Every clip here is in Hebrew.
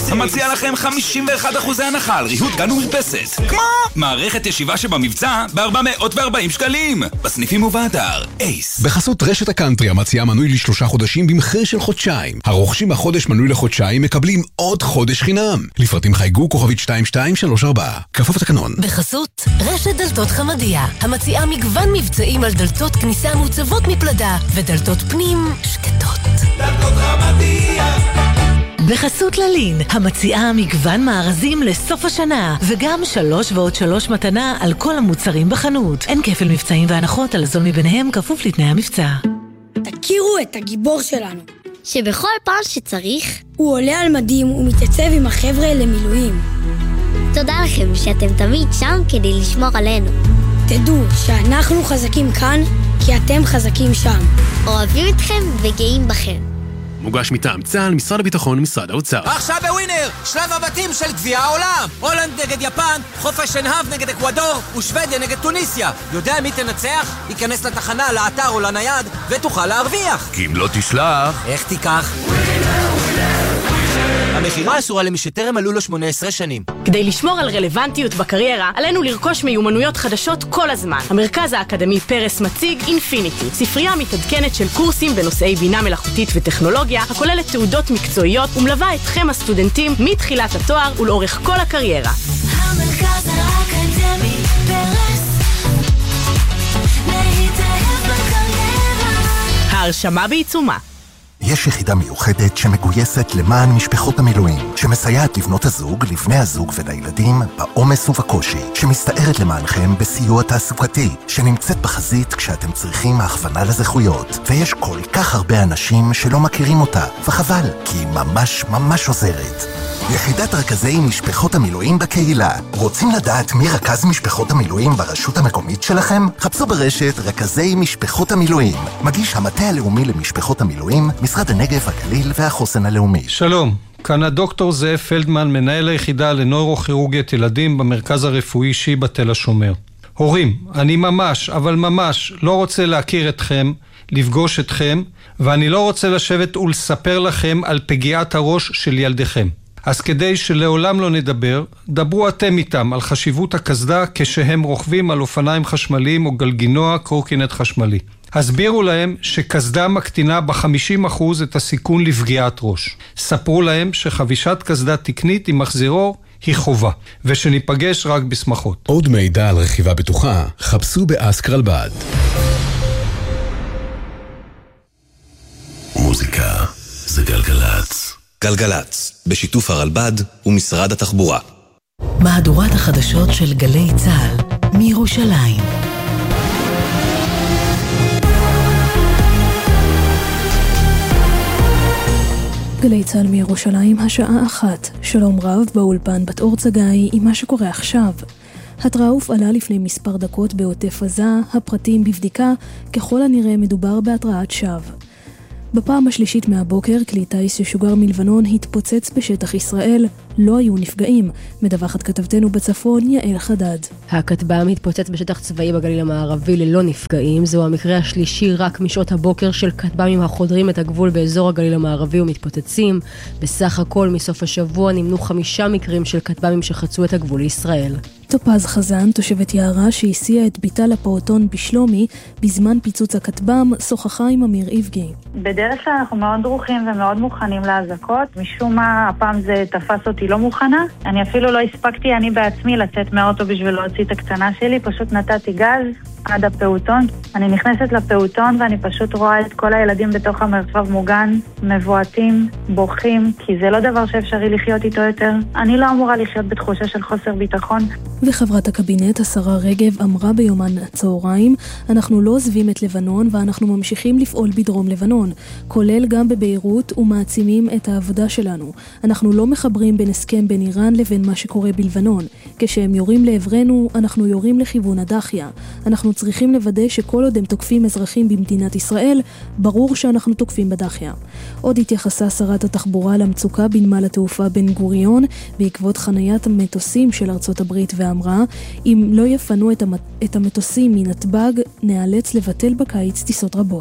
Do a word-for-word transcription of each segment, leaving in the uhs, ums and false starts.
המציע לכם חמישים ואחד אחוז הנחה על ריהוט גן ומרפסת. כמו מערכת ישיבה שבמבצע ב-ארבע מאות וארבעים שקלים. בסניפים ובאתר אייס. בחסות רשת הקאנטרי המציעה מנוי לשלושה חודשים במחיר של חודשיים. הרוכשים החודש מנוי לחודשיים מקבלים עוד חודש חינם. לפרטים חייגו כוכבית שתיים שתיים שלוש ארבע. כפוף לתקנון. בחסות רשת דלתות חמדיה המציעה מגוון מבצעים על דלתות כניסה מוצבות מפלדה ודלתות פנים שקטות. דלתות חמדיה. בחסות ללין, המציעה מגוון מארזים לסוף השנה, וגם שלוש ועוד שלוש מתנה על כל המוצרים בחנות. אין כפל מבצעים והנחות על הזול מביניהם כפוף לתנאי המבצע. תכירו את הגיבור שלנו, שבכל פעם שצריך, הוא עולה על מדים ומתייצב עם החבר'ה למילואים. תודה לכם שאתם תמיד שם כדי לשמור עלינו. תדעו שאנחנו חזקים כאן, כי אתם חזקים שם. אוהבים אתכם וגאים בכם. מוגש מטעם צה"ל, משרד הביטחון, משרד האוצר. עכשיו בווינר, שלב הבתים של גביע העולם. הולנד נגד יפן, חופש שנהב נגד אקוודור, ושוודיה נגד טוניסיה. יודע מי תנצח? ייכנס לתחנה, לאתר או לנייד, ותוכל להרוויח. כי אם לא תשלח... איך תיקח? המחירה אסורה למי שטרם מלאו לו שמונה עשרה שנים. כדי לשמור על רלוונטיות בקריירה, עלינו לרכוש מיומנויות חדשות כל הזמן. המרכז האקדמי פרס מציג אינפיניטי, ספרייה מתעדכנת של קורסים בנושאי בינה מלאכותית וטכנולוגיה, הכוללת תעודות מקצועיות ומלווה אתכם הסטודנטים מתחילת התואר ולאורך כל הקריירה. המרכז האקדמי פרס, להתאהב בקריירה. ההרשמה בעיצומה. יש יחידה מיוחדת שמגויסת למען משפחות המילואים, שמסייעת לבנות הזוג, לבני הזוג ולילדים בעומס ובקושי, שמסתערת למענכם בסיוע תעסוקתי, שנמצאת בחזית כשאתם צריכים הכוונה לזכויות. ויש כל כך הרבה אנשים שלא מכירים אותה, וחבל, כי היא ממש ממש עוזרת. יחידת רכזי משפחות המילואים בקהילה. רוצים לדעת מי רכז משפחות המילואים ברשות המקומית שלכם? חפשו ברשת רכזי משפחות המילואים. מגיש המטה הלאומי למשפחות המילואים, משרד הנגב, הגליל והחוסן הלאומי. שלום, כאן הדוקטור זאב פלדמן, מנהל היחידה לנוירוכירורגית ילדים במרכז הרפואי שיבא תל השומר. הורים, אני ממש, אבל ממש לא רוצה להכיר אתכם, לפגוש אתכם, ואני לא רוצה לשבת ולספר לכם על פגיעת הראש של ילדיכם. אז כדי שלעולם לא נדבר, דברו אתם איתם על חשיבות הקסדה כשהם רוכבים על אופניים חשמליים או גלגינוע קורקינט חשמלי. הסבירו להם שקסדה מקטינה ב-חמישים אחוז את הסיכון לפגיעת ראש. ספרו להם שחבישת קסדה תקנית עם מחזירור היא חובה, ושניפגש רק בשמחות. עוד מידע על רכיבה בטוחה, חפשו באסק רלב"ד. מוזיקה זה גלגלץ. גלגלץ, בשיתוף הרלב"ד ומשרד התחבורה. מהדורת החדשות של גלי צה"ל מירושלים. גלי צה"ל מירושלים, השעה אחת. שלום רב, באולפן בת אור צגאי עם מה שקורה עכשיו. התראה הופעלה לפני מספר דקות בעוטף עזה, הפרטים בבדיקה, ככל הנראה מדובר בהתראת שווא. בפעם השלישית מהבוקר, כלי טיס ששוגר מלבנון התפוצץ בשטח ישראל, לא היו נפגעים. מדווחת כתבתנו בצפון, יעל חדד. הכטב"ם התפוצץ בשטח צבאי בגליל המערבי ללא נפגעים. זהו המקרה השלישי רק משעות הבוקר של כטב"מים החודרים את הגבול באזור הגליל המערבי ומתפוצצים. בסך הכל מסוף השבוע נמנו חמישה מקרים של כטב"מים שחצו את הגבול לישראל. טופז חזן, תושבת יערה שהסיעה את ביתה לפעוטון בשלומי, בזמן פיצוץ הכטב"ם, שוחחה עם אמיר איבגי. בדרך כלל אנחנו מאוד דרוכים ומאוד מוכנים להזקות. משום מה, הפעם זה תפס אותי לא מוכנה. אני אפילו לא הספקתי אני בעצמי לצאת מהאוטו בשביל להוציא את הקטנה שלי. פשוט נתתי גז עד הפעוטון. אני נכנסת לפעוטון ואני פשוט רואה את כל הילדים בתוך המרחב מוגן, מבועטים, בוכים, כי זה לא דבר שאפשרי לחיות איתו יותר. אני לא אמורה לחיות בתחושה של חוסר ביטחון. וחברת הקבינט, השרה רגב, אמרה ביומן הצהריים, אנחנו לא עוזבים את לבנון ואנחנו ממשיכים לפעול בדרום לבנון, כולל גם בביירות, ומעצימים את העבודה שלנו. אנחנו לא מחברים בין הסכם בין איראן לבין מה שקורה בלבנון. כשהם יורים לעברנו, אנחנו יורים לכיוון הדחיה. אנחנו צריכים לוודא שכל עוד הם תוקפים אזרחים במדינת ישראל, ברור שאנחנו תוקפים בדחיה. עוד התייחסה שרת התחבורה למצוקה בנמל התעופה בן גוריון, בעקבות חניית המטוסים של ארצות הברית, ואמרה, אם לא יפנו את המטוסים מנתב"ג, נאלץ לבטל בקיץ טיסות רבות.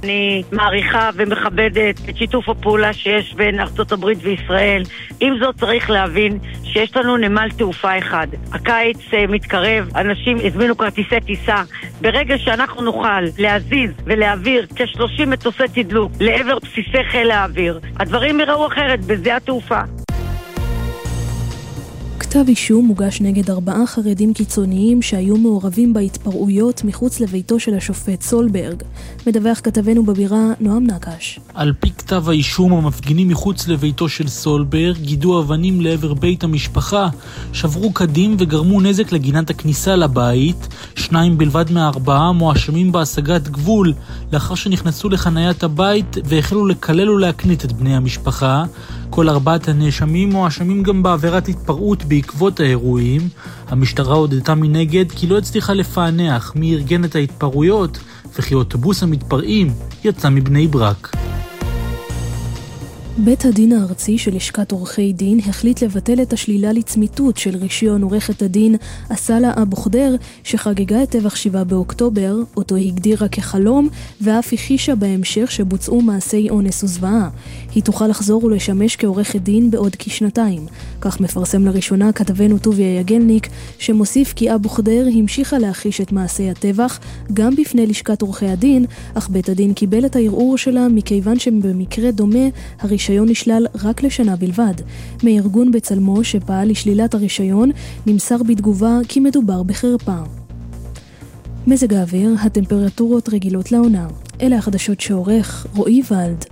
אני מעריכה ומכבדת את שיתוף הפעולה שיש בין ארצות הברית וישראל. עם זאת צריך להבין שיש לנו נמל תעופה אחד. הקיץ מתקרב, אנשים הזמינו כרטיסי טיסה. ברגע שאנחנו נוכל להזיז ולהעביר כ-שלושים מטוסי תדלוק לעבר בסיסי חיל האוויר, הדברים יראו אחרת בשדה התעופה. כתב אישום מוגש נגד ארבעה חרדים קיצוניים שהיו מעורבים בהתפרעויות מחוץ לביתו של השופט סולברג. מדווח כתבנו בבירה נועם נקש. על פי כתב האישום, המפגינים מחוץ לביתו של סולברג גידו אבנים לעבר בית המשפחה, שברו קדים וגרמו נזק לגינת הכניסה לבית. שניים בלבד מהארבעה מואשמים בהשגת גבול, לאחר שנכנסו לחניית הבית והחלו לקלל ולהקנית את בני המשפחה. כל ארבעת הנאשמים מואשמים גם בעבירת התפרעות בעקבות האירועים. המשטרה הודתה מנגד כי לא הצליחה לפענח מי ארגן את ההתפרעויות, וכי אוטובוס המתפרעים יצא מבני ברק. בית הדין הארצי של לשכת עורכי דין החליט לבטל את השלילה לצמיתות של רישיון עורכת הדין אסלה אבו ח'דיר, שחגגה את טבח שבעה באוקטובר, אותו הגדירה כחלום, ואף הכישה בהמשך שבוצעו מעשי אונס וזוועה. היא תוכל לחזור ולשמש כעורכת דין בעוד כשנתיים. כך מפרסם לראשונה כתבנו טוביה יגלניק, שמוסיף כי אבו ח'דיר המשיכה להכיש את מעשי הטבח גם בפני לשכת עורכי הדין, אך בית הדין קיבל את הערעור שלה מכיוון שבמקרה דומה הרישיון נשלל רק לשנה בלבד. מארגון בצלמו שפעל לשלילת הרישיון נמסר בתגובה כי מדובר בחרפה. מזג האוויר, הטמפרטורות רגילות לעונה. אלה החדשות שעורך רועי ולד.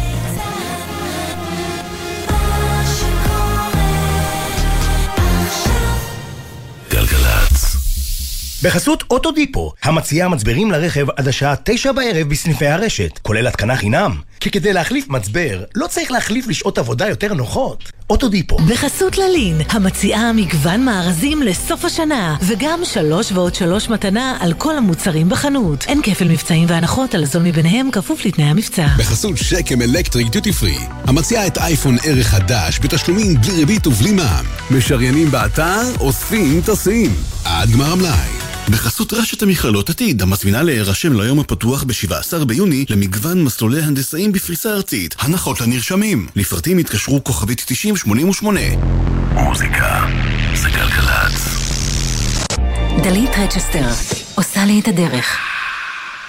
גלגלצ. בחסות אוטודיפו, המציעה מצברים לרכב עד השעה תשע בערב בסניפי הרשת, כולל התקנה חינם. כי כדי להחליף מצבר, לא צריך להחליף לשעות עבודה יותר נוחות. אוטודיפו. בחסות ללין, המציעה מגוון מארזים לסוף השנה, וגם שלוש ועוד שלוש מתנה על כל המוצרים בחנות. אין כפל מבצעים והנחות, על זול מביניהם כפוף לתנאי המבצע. בחסות שקם אלקטריק דיוטי פרי, המציעה את אייפון ערך חדש בתשלומים בלי ריבית ובלי מע"מ. משריינים באתר, אוספים, טסים. עד גמר המלאי. בחסות רשת המכללות עתיד, המזמינה להירשם ליום הפתוח ב-שבעה עשר ביוני למגוון מסלולי הנדסאים בפריסה ארצית. הנחות לנרשמים. לפרטים התקשרו כוכבית תשעים שמונים ושמונה. מוזיקה זה גלגלצ. דלית רצ'סטר עושה לי את הדרך.